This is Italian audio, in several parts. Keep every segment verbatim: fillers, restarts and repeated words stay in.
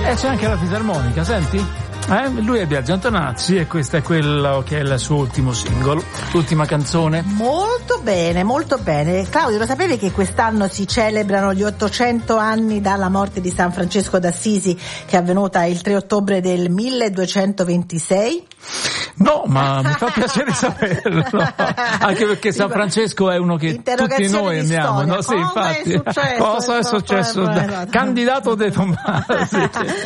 E c'è anche la fisarmonica, senti? Eh? Lui è Biagio Antonazzi e questo è quello che è il suo ultimo singolo, l'ultima canzone. Molto bene, molto bene. Claudio, lo sapevi che quest'anno si celebrano gli ottocento anni dalla morte di San Francesco d'Assisi, che è avvenuta il tre ottobre del milleduecentoventisei? No, ma mi fa piacere saperlo, anche perché San Francesco è uno che tutti noi amiamo, no? Sì, infatti. È successo, cosa è successo? Esatto. Candidato De Tomasi.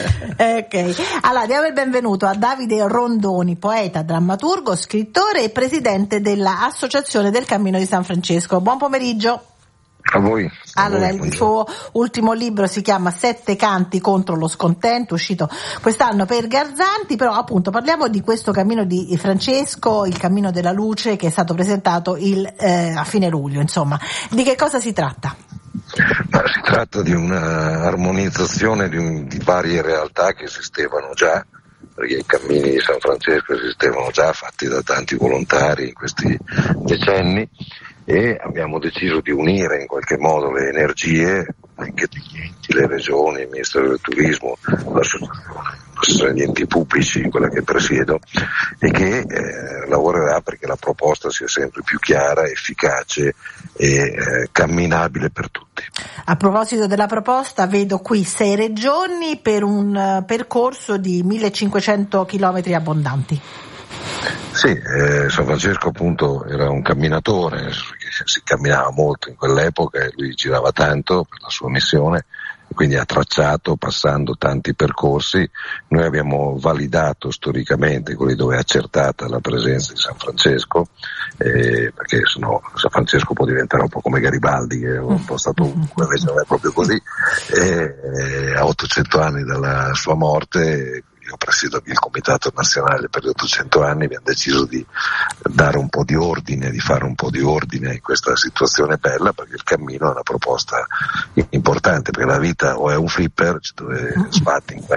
Ok, allora diamo il benvenuto a Davide Rondoni, poeta, drammaturgo, scrittore e presidente dell'Associazione del Cammino di San Francesco. Buon pomeriggio. A voi. Allora, a voi, il suo ultimo libro si chiama Sette canti contro lo scontento, uscito quest'anno per Garzanti, però appunto parliamo di questo cammino di Francesco, il cammino della luce, che è stato presentato il, eh, a fine luglio, insomma. Di che cosa si tratta? Ma si tratta di un'armonizzazione di, un, di varie realtà che esistevano già, perché i cammini di San Francesco esistevano già, fatti da tanti volontari in questi decenni, e abbiamo deciso di unire in qualche modo le energie anche degli enti, le regioni, il Ministero del Turismo, l'associazione degli enti pubblici, quella che presiedo, e che eh, lavorerà perché la proposta sia sempre più chiara, efficace e eh, camminabile per tutti. A proposito della proposta, vedo qui sei regioni per un uh, percorso di millecinquecento chilometri abbondanti. Sì, eh, San Francesco appunto era un camminatore, si camminava molto in quell'epoca e lui girava tanto per la sua missione, quindi ha tracciato passando tanti percorsi. Noi abbiamo validato storicamente quelli dove è accertata la presenza di San Francesco, eh, perché sennò San Francesco può diventare un po' come Garibaldi, che è un po' stato ovunque, invece non è proprio così. E, eh, a ottocento anni dalla sua morte, io presiedo il Comitato Nazionale per gli ottocento anni, abbiamo deciso di dare un po' di ordine, di fare un po' di ordine in questa situazione bella, perché il cammino è una proposta importante, perché la vita o è un flipper dove sbatti in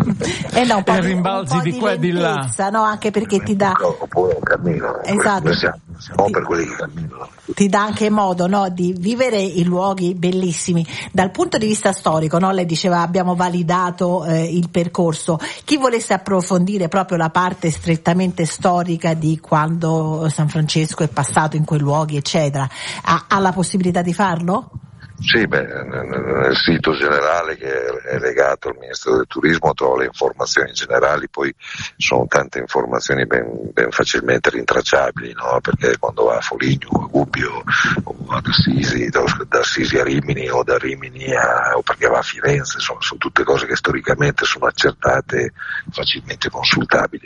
e no, e rimbalzi di, di qua e di là, no? Anche perché ti dà, oppure un cammino, esatto, noi siamo, siamo per quelli che camminano, ti dà anche modo, no, di vivere i luoghi bellissimi dal punto di vista storico, no? Lei diceva abbiamo validato eh, il percorso. Chi volesse approfondire proprio la parte strettamente storica di quando San Francesco è passato in quei luoghi, eccetera, ha, ha la possibilità di farlo? Sì, beh, nel sito generale che è legato al Ministero del Turismo trovo le informazioni generali, poi sono tante informazioni ben, ben facilmente rintracciabili, no? Perché quando va a Foligno, a Gubbio, o ad Assisi, da, da Assisi a Rimini o da Rimini a, o perché va a Firenze, sono, sono tutte cose che storicamente sono accertate e facilmente consultabili.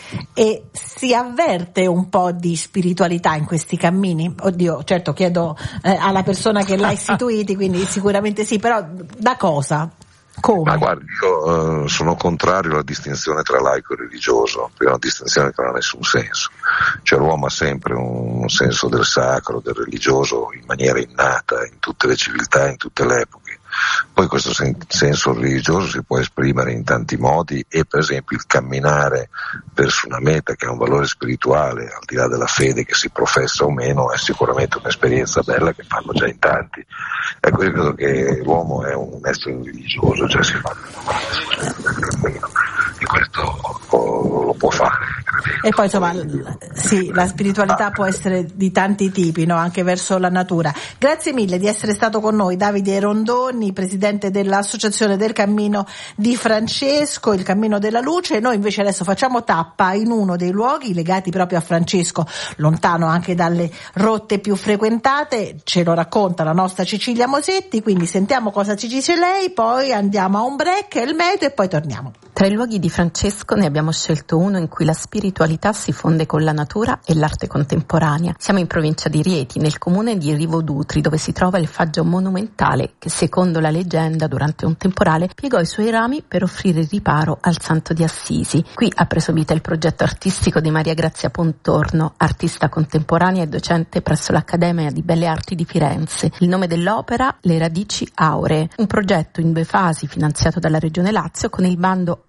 E si avverte un po' di spiritualità in questi cammini? Oddio, certo chiedo eh, alla persona che l'ha istituiti, quindi sicuramente sì, però da cosa? Come? Ma guardi, io uh, sono contrario alla distinzione tra laico e religioso, è una distinzione che non ha nessun senso. Cioè l'uomo ha sempre un, un senso del sacro, del religioso in maniera innata in tutte le civiltà, in tutte le epoche. Poi questo sen- senso religioso si può esprimere in tanti modi, e per esempio il camminare verso una meta che ha un valore spirituale, al di là della fede che si professa o meno, è sicuramente un'esperienza bella che fanno già in tanti. Ecco, io credo che l'uomo è un essere religioso, cioè si fa e questo lo può fare. E poi insomma sì, la spiritualità può essere di tanti tipi, no? Anche verso la natura. Grazie mille di essere stato con noi, Davide Rondoni, presidente dell'Associazione del Cammino di Francesco, il Cammino della Luce. Noi invece adesso facciamo tappa in uno dei luoghi legati proprio a Francesco, lontano anche dalle rotte più frequentate, ce lo racconta la nostra Cecilia Mosetti, quindi sentiamo cosa ci dice lei, poi andiamo a un break, il meteo, e poi torniamo. Tra i luoghi di Francesco ne abbiamo scelto uno in cui la spiritualità si fonde con la natura e l'arte contemporanea. Siamo in provincia di Rieti, nel comune di Rivodutri, dove si trova il faggio monumentale che, secondo la leggenda, durante un temporale piegò i suoi rami per offrire riparo al santo di Assisi. Qui ha preso vita il progetto artistico di Maria Grazia Pontorno, artista contemporanea e docente presso l'Accademia di Belle Arti di Firenze. Il nome dell'opera: Le radici auree, un progetto in due fasi finanziato dalla Regione Lazio con il bando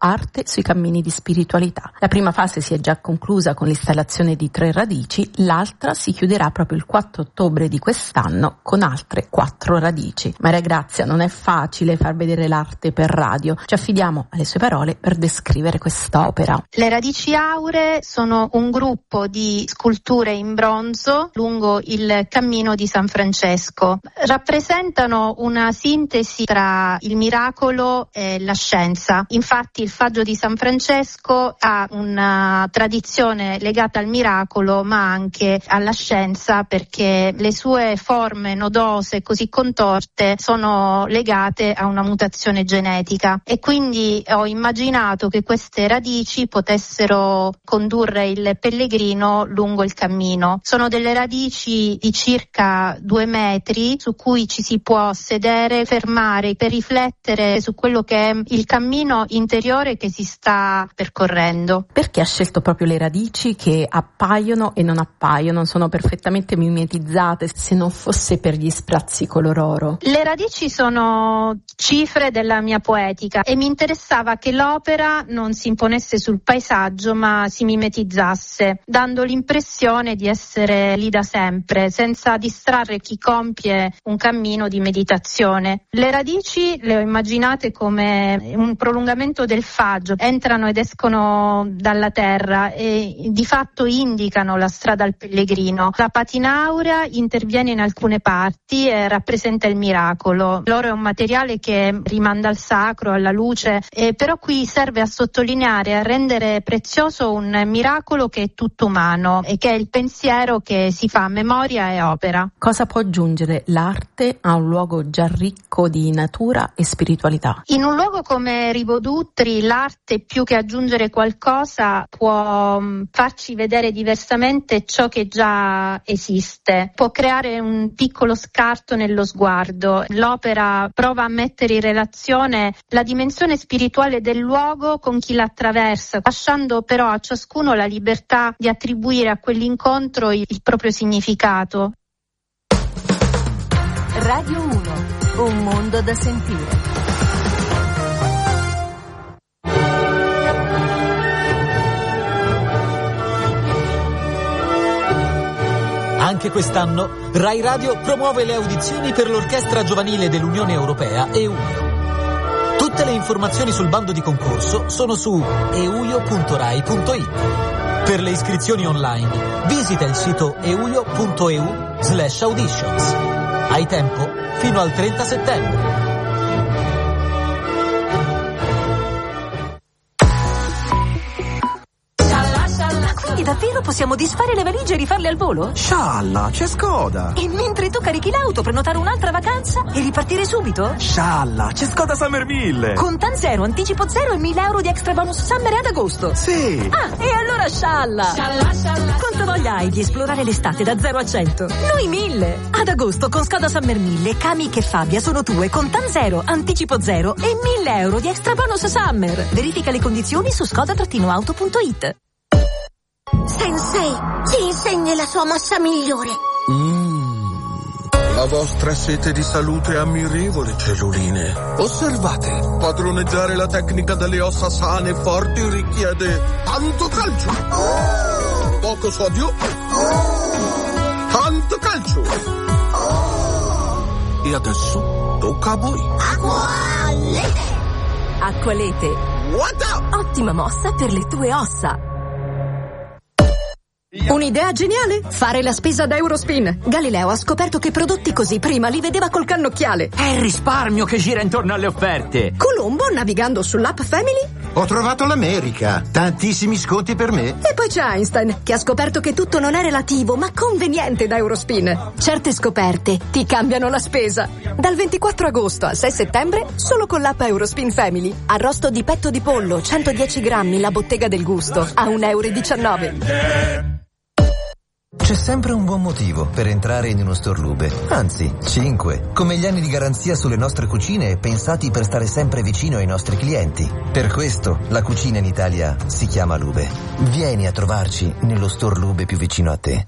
Arte sui cammini di spiritualità. La prima fase si è già conclusa con l'installazione di tre radici, l'altra si chiuderà proprio il quattro ottobre di quest'anno con altre quattro radici. Maria Grazia, non è facile far vedere l'arte per radio, ci affidiamo alle sue parole per descrivere quest'opera. Le radici auree sono un gruppo di sculture in bronzo lungo il cammino di San Francesco. Rappresentano una sintesi tra il miracolo e la scienza. Infatti il faggio di San Francesco ha una tradizione legata al miracolo ma anche alla scienza, perché le sue forme nodose così contorte sono legate a una mutazione genetica, e quindi ho immaginato che queste radici potessero condurre il pellegrino lungo il cammino. Sono delle radici di circa due metri su cui ci si può sedere, fermare per riflettere su quello che è il cammino interiore che si sta percorrendo. Perché ha scelto proprio le radici che appaiono e non appaiono, sono perfettamente mimetizzate, se non fosse per gli sprazzi color oro? Le radici sono cifre della mia poetica e mi interessava che l'opera non si imponesse sul paesaggio ma si mimetizzasse, dando l'impressione di essere lì da sempre, senza distrarre chi compie un cammino di meditazione. Le radici le ho immaginate come un prolungamento del faggio, entrano ed escono dalla terra e di fatto indicano la strada al pellegrino. La patina aurea interviene in alcune parti e rappresenta il miracolo. L'oro è un materiale che rimanda al sacro, alla luce, e però qui serve a sottolineare, a rendere prezioso un miracolo che è tutto umano e che è il pensiero che si fa memoria e opera. Cosa può aggiungere l'arte a un luogo già ricco di natura e spiritualità? In un luogo come Rivodutri l'arte, più che aggiungere qualcosa, può farci vedere diversamente ciò che già esiste, può creare un piccolo scarto nello sguardo. L'opera prova a mettere in relazione la dimensione spirituale del luogo con chi l'attraversa, lasciando però a ciascuno la libertà di attribuire a quell'incontro il, il proprio significato. Radio uno, un mondo da sentire. Anche quest'anno Rai Radio promuove le audizioni per l'Orchestra Giovanile dell'Unione Europea EUIO. Tutte le informazioni sul bando di concorso sono su euio punto rai punto it. Per le iscrizioni online visita il sito euio punto eu slash auditions. Hai tempo fino al trenta settembre. Quindi davvero possiamo disfare le valigie e rifarle al volo? Scialla, c'è Skoda! E mentre tu carichi l'auto, prenotare un'altra vacanza e ripartire subito? Scialla, c'è Skoda Summer mille! Contan zero, anticipo zero e mille euro di extra bonus summer ad agosto! Sì! Ah, e allora scialla! Scialla, scialla! Quanto voglia hai di esplorare l'estate da zero a cento? Noi mille! Ad agosto con Skoda Summer mille, Kamiq e Fabia sono tue, Contan zero, anticipo zero e mille euro di extra bonus summer! Verifica le condizioni su skoda auto punto it. Sensei, ci insegni la sua mossa migliore. Mm, la vostra sete di salute è ammirevole, celluline. Osservate, padroneggiare la tecnica delle ossa sane e forti richiede tanto calcio, oh. poco sodio, oh. tanto calcio. Oh. E adesso tocca a voi. Acqualete. Acqualete. What? Ottima mossa per le tue ossa. Un'idea geniale? Fare la spesa da Eurospin. Galileo ha scoperto che prodotti così prima li vedeva col cannocchiale. È il risparmio che gira intorno alle offerte. Colombo, navigando sull'app Family, ho trovato l'America, tantissimi sconti per me. E poi c'è Einstein, che ha scoperto che tutto non è relativo ma conveniente da Eurospin. Certe scoperte ti cambiano la spesa. Dal ventiquattro agosto al sei settembre, solo con l'app Eurospin Family. Arrosto di petto di pollo, centodieci grammi, la bottega del gusto, a un euro e diciannove. C'è sempre un buon motivo per entrare in uno store Lube, anzi cinque, come gli anni di garanzia sulle nostre cucine pensati per stare sempre vicino ai nostri clienti. Per questo la cucina in Italia si chiama Lube. Vieni a trovarci nello store Lube più vicino a te.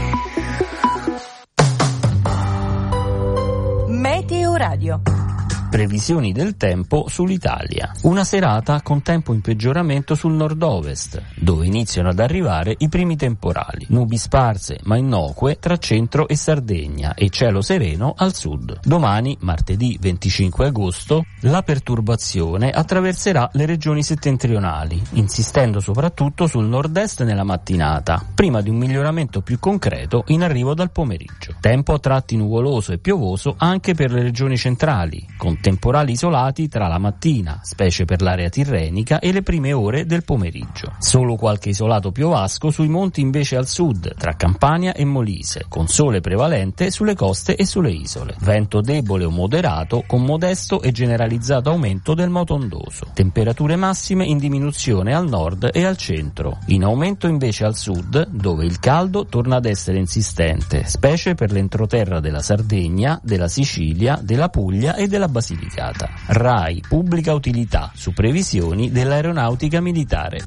Meteo Radio. Previsioni del tempo sull'Italia. Una serata con tempo in peggioramento sul nord-ovest, dove iniziano ad arrivare i primi temporali. Nubi sparse ma innocue tra centro e Sardegna e cielo sereno al sud. Domani, martedì venticinque agosto, la perturbazione attraverserà le regioni settentrionali, insistendo soprattutto sul nord-est nella mattinata, prima di un miglioramento più concreto in arrivo dal pomeriggio. Tempo a tratti nuvoloso e piovoso anche per le regioni centrali, con temporali isolati tra la mattina, specie per l'area tirrenica, e le prime ore del pomeriggio. Solo qualche isolato piovasco sui monti invece al sud, tra Campania e Molise, con sole prevalente sulle coste e sulle isole. Vento debole o moderato, con modesto e generalizzato aumento del moto ondoso. Temperature massime in diminuzione al nord e al centro, in aumento invece al sud, dove il caldo torna ad essere insistente, specie per l'entroterra della Sardegna, della Sicilia, della Puglia e della Basilicata. RAI Pubblica Utilità su previsioni dell'aeronautica militare.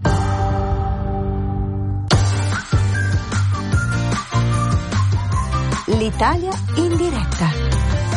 L'Italia in diretta.